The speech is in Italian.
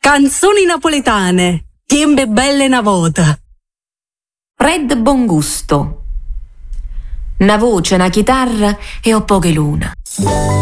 Canzoni napoletane, tiembe belle na vota. Red Bongusto. Una voce, una chitarra e ho poche luna.